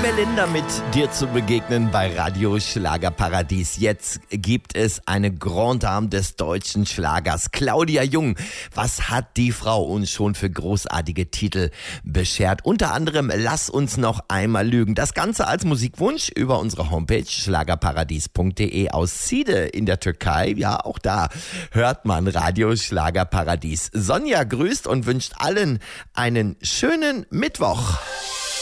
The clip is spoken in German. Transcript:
Melinda mit dir zu begegnen bei Radio Schlagerparadies. Jetzt gibt es eine Grande Dame des deutschen Schlagers, Claudia Jung. Was hat die Frau uns schon für großartige Titel beschert? Unter anderem Lass uns noch einmal lügen. Das Ganze als Musikwunsch über unsere Homepage schlagerparadies.de aus Side in der Türkei. Ja, auch da hört man Radio Schlagerparadies. Sonja grüßt und wünscht allen einen schönen Mittwoch.